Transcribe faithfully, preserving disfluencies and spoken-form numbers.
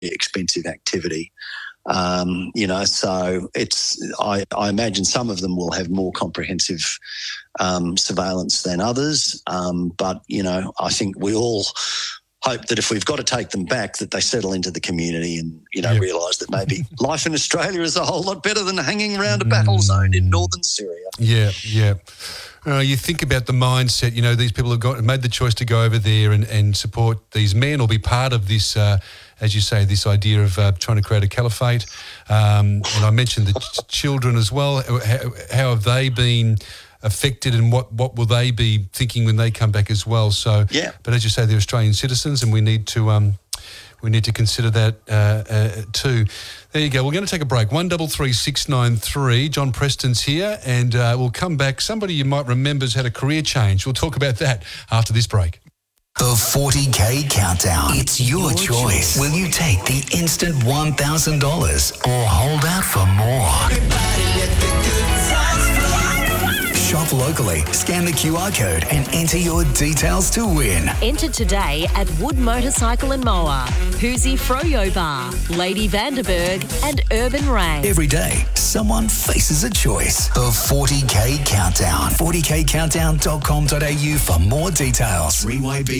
expensive activity. Um, you know, so it's I, I imagine some of them will have more comprehensive um, surveillance than others. Um, but, you know, I think we all hope that if we've got to take them back, that they settle into the community and, you know, yep. realise that maybe life in Australia is a whole lot better than hanging around a battle zone in northern Syria. Yeah, yeah. Uh, you think about the mindset, you know, these people have got made the choice to go over there and, and support these men or be part of this, uh, as you say, this idea of uh, trying to create a caliphate. Um, and I mentioned the ch- children as well. How, how have they been affected and what, what will they be thinking when they come back as well? So, yeah. But as you say, they're Australian citizens and we need to... Um, We need to consider that uh, uh, too. There you go. We're going to take a break. One double three six nine three. John Preston's here, and uh, we'll come back. Somebody you might remember has had a career change. We'll talk about that after this break. The forty K Countdown. It's your, your choice. choice. Will you take the instant one thousand dollars or hold out for more? Shop locally, scan the Q R code and enter your details to win. Enter today at Wood Motorcycle and Mower, Hoosie Froyo Bar, Lady Vanderberg and Urban Rain. Every day, someone faces a choice. The forty K Countdown. forty k countdown dot com dot a u for more details. three Y B